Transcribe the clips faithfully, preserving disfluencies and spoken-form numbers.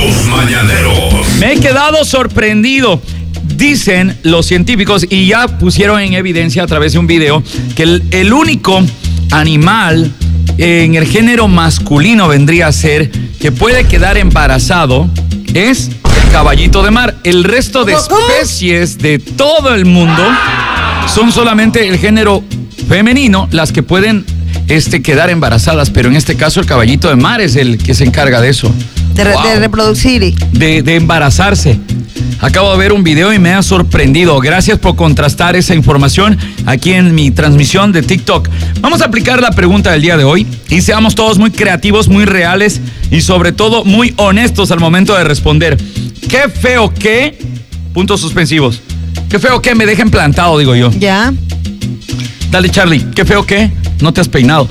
Los mañaneros. Me he quedado sorprendido. Dicen los científicos, y ya pusieron en evidencia a través de un video, que el, el único animal en el género masculino vendría a ser que puede quedar embarazado es el caballito de mar. El resto de especies de todo el mundo son solamente el género femenino las que pueden este, quedar embarazadas, pero en este caso el caballito de mar es el que se encarga de eso. De, re, wow. de reproducir. De, de embarazarse. Acabo de ver un video y me ha sorprendido. Gracias por contrastar esa información aquí en mi transmisión de TikTok. Vamos a aplicar la pregunta del día de hoy y seamos todos muy creativos, muy reales y sobre todo muy honestos al momento de responder. ¿Qué feo que? Puntos suspensivos. ¿Qué feo que? Me dejen plantado, digo yo. Ya. Dale, Charlie. ¿Qué feo que? No te has peinado.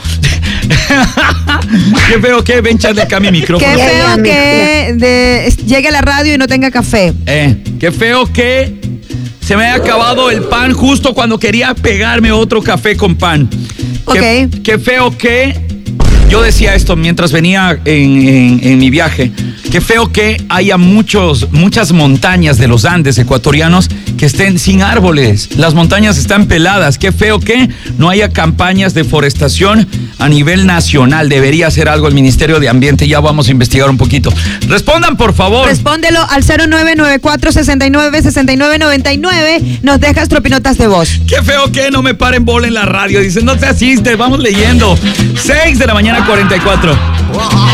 Qué feo que, ven, Charlie, acá mi micrófono. Qué feo que de, llegue a la radio y no tenga café. Eh, qué feo que se me haya acabado el pan justo cuando quería pegarme otro café con pan. Ok. Qué, qué feo que, yo decía esto mientras venía en, en, en mi viaje, qué feo que haya muchos, muchas montañas de los Andes ecuatorianos que estén sin árboles. Las montañas están peladas. Qué feo que no haya campañas de forestación a nivel nacional. Debería hacer algo el Ministerio de Ambiente. Ya vamos a investigar un poquito. Respondan, por favor. Respóndelo al cero nueve nueve cuatro, seis nueve, seis nueve nueve nueve. Nos dejas tropinotas de voz. Qué feo que no me paren bola en la radio. Dicen, no te asistes. Vamos leyendo. seis de la mañana, cuarenta y cuatro.